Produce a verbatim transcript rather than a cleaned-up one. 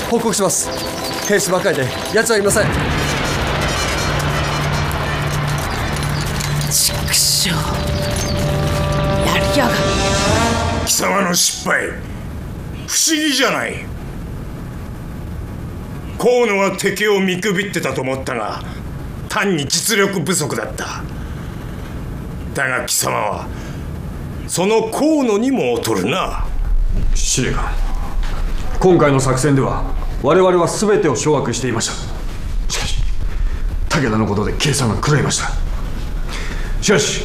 報告します。兵士ばかりで奴はいません。 畜生、やりやがる。 貴様の失敗、不思議じゃない。河野は敵を見くびってたと思ったが、単に実力不足だった。だが貴様はその河野にも劣るな。 司令官、今回の作戦では我々は全てを掌握していました。しかし武田のことで計算が狂いました。しかし